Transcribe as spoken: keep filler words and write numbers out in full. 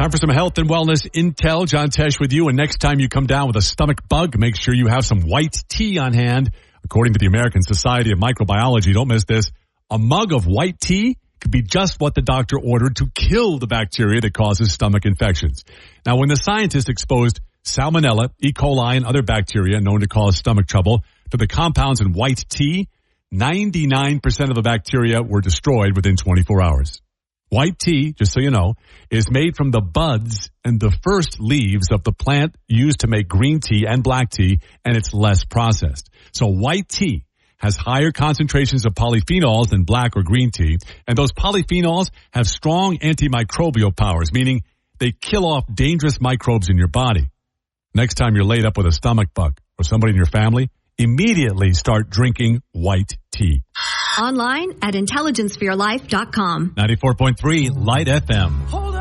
Time for some health and wellness intel. John Tesh with you. And next time you come down with a stomach bug, make sure you have some white tea on hand. According to the American Society of Microbiology, don't miss this, a mug of white tea could be just what the doctor ordered to kill the bacteria that causes stomach infections. Now, when the scientists exposed Salmonella, E. coli, and other bacteria known to cause stomach trouble to the compounds in white tea, ninety-nine percent of the bacteria were destroyed within twenty-four hours. White tea, just so you know, is made from the buds and the first leaves of the plant used to make green tea and black tea, and it's less processed. So white tea has higher concentrations of polyphenols than black or green tea, and those polyphenols have strong antimicrobial powers, meaning they kill off dangerous microbes in your body. Next time you're laid up with a stomach bug or somebody in your family, immediately start drinking white tea. Online at intelligence for your life dot com. ninety-four point three Light F M.